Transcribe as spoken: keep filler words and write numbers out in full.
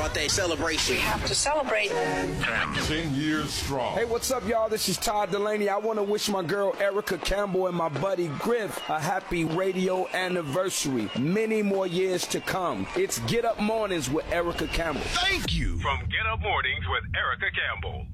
about that celebration. We have to celebrate. Ten years strong. Hey, what's up, y'all? This is Todd Delaney. I want to wish my girl Erica Campbell and my buddy Griff a happy radio anniversary. Many more years to come. It's Get Up Mornings with Erica Campbell. Thank you. From Get Up Mornings with Erica Campbell.